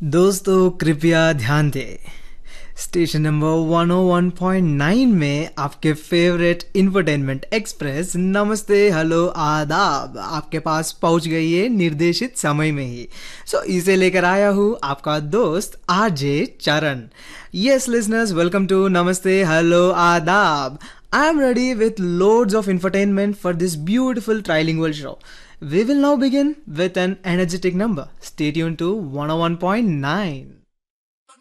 दोस्तों कृपया ध्यान दें। स्टेशन नंबर 101.9 में आपके फेवरेट इंफोटेनमेंट एक्सप्रेस नमस्ते हेलो आदाब आपके पास पहुंच गई है निर्देशित समय में ही। इसे लेकर आया हूँ आपका दोस्त आरजे चरण। यस लिसनर्स, वेलकम टू नमस्ते हेलो आदाब। I am ready with loads of infotainment for this beautiful trilingual show. We will now begin with an energetic number. Stay tuned to 101.9.